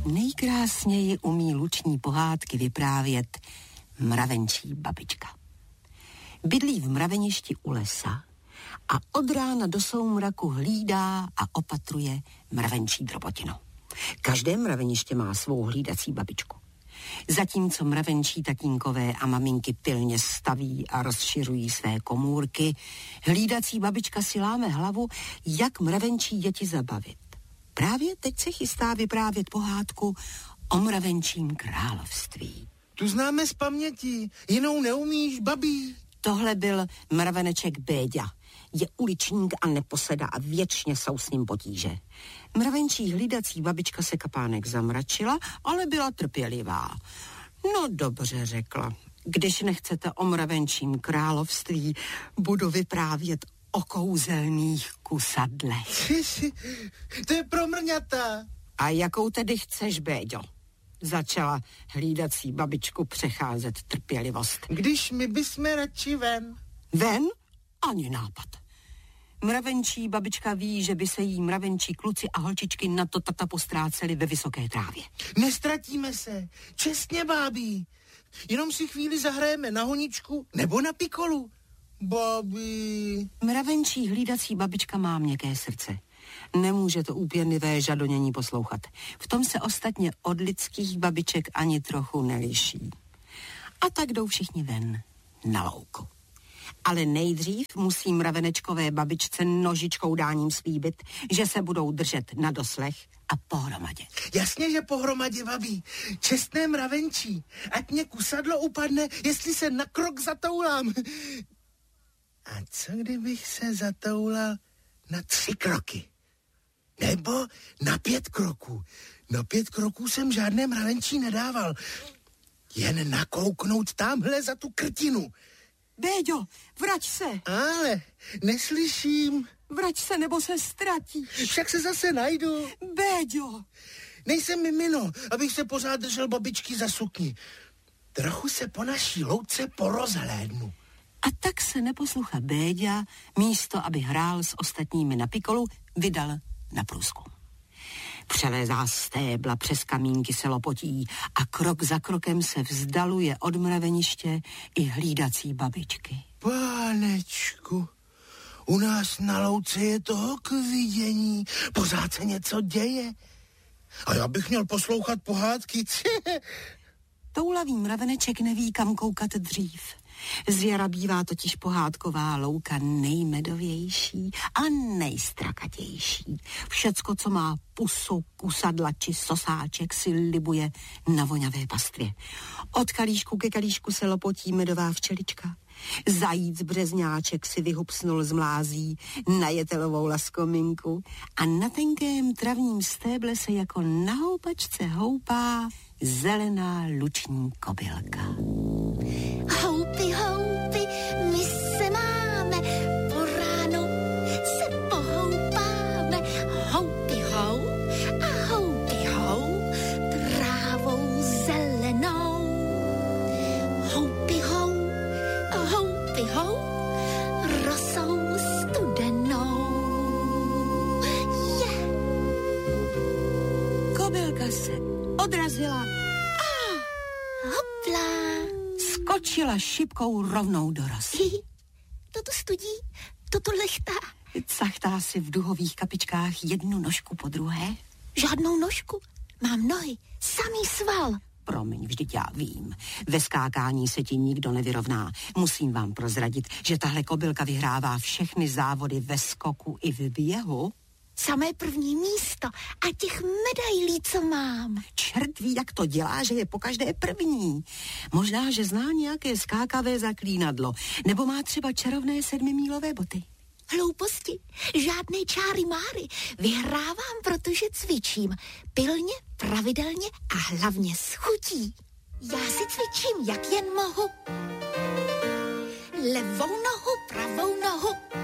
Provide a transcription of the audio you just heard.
Nejkrásněji umí luční pohádky vyprávět mravenčí babička. Bydlí v mraveništi u lesa a od rána do soumraku hlídá a opatruje mravenčí drobotinu. Každé mraveniště má svou hlídací babičku. Zatímco mravenčí tatínkové a maminky pilně staví a rozšiřují své komůrky, hlídací babička si láme hlavu, jak mravenčí děti zabavit. Právě teď se chystá vyprávět pohádku o mravenčím království. Tu známe z paměti, jinou neumíš, babí. Tohle byl mraveneček Béďa. Je uličník a neposedá a věčně jsou s ním potíže. Mravenčí hlídací babička se kapánek zamračila, ale byla trpělivá. No dobře, řekla. Když nechcete o mravenčím království, budu vyprávět o kouzelných kusadlech. To je pro mrňata. A jakou tedy chceš, Béďo? Začala hlídací babičku přecházet trpělivost. Když my bysme radši ven. Ven? Ani nápad. Mravenčí babička ví, že by se jí mravenčí kluci a holčičky na to tata postráceli ve vysoké trávě. Nestratíme se. Čestně, bábí. Jenom si chvíli zahrajeme na honičku nebo na pikolu. Babi. Mravenčí hlídací babička má měkké srdce. Nemůže to úpěnlivé žadonění poslouchat. V tom se ostatně od lidských babiček ani trochu neliší. A tak jdou všichni ven na louku. Ale nejdřív musí mravenečkové babičce nožičkou dáním slíbit, že se budou držet na doslech a pohromadě. Jasně, že pohromadě, babí. Čestné mravenčí. Ať mě kusadlo upadne, jestli se na krok zatoulám. A co kdybych se zatoulal na 3 kroky? Nebo na 5 kroků. Na 5 kroků jsem žádné mravenčí nedával. Jen nakouknout tamhle za tu krtinu. Béďo, vrať se. Ale neslyším. Vrať se, nebo se ztratíš. Však se zase najdu. Béďo. Nejsem mimino, abych se pořád držel babičky za sukni. Trochu se po naší louce porozhlédnu. A tak se neposlucha Béďa, místo aby hrál s ostatními na pikolu, vydal na průzkum. Přelézá stébla, přes kamínky se lopotí a krok za krokem se vzdaluje od mraveniště i hlídací babičky. Pánečku, u nás na louce je toho k vidění, pořád se něco děje. A já bych měl poslouchat pohádky. Toulavý mraveneček neví, kam koukat dřív. Z jara bývá totiž pohádková louka nejmedovější a nejstrakatější. Všecko, co má pusu, kusadla či sosáček, si libuje na voňavé pastvě. Od kalíšku ke kalíšku se lopotí medová včelička. Zajíc březňáček si vyhupsnul z mlází na jetelovou laskominku a na tenkém travním stéble se jako na houpačce houpá zelená luční kobylka. Houpi, houpi, my se máme, po ránu se pohoupáme. Houpi, hou a houpi, hou, trávou zelenou. Houpi, hou a houpi, hou, rosou studenou. Yeah. Kobylka se odrazila a Hopla. skočila šipkou rovnou do rosy. Toto studí, toto lechtá. Cachtá si v duhových kapičkách jednu nožku po druhé. Žádnou nožku, mám nohy, samý sval. Promiň, vždyť já vím. Ve skákání se ti nikdo nevyrovná. Musím vám prozradit, že tahle kobylka vyhrává všechny závody ve skoku i v běhu. Samé první místo a těch medailí, co mám. Čert ví, jak to dělá, že je pokaždé první. Možná, že zná nějaké skákavé zaklínadlo, nebo má třeba čarovné 7mílové boty. Hlouposti, žádné čáry máry. Vyhrávám, protože cvičím. Pilně, pravidelně a hlavně s chutí. Já si cvičím, jak jen mohu. Levou nohu, pravou nohu.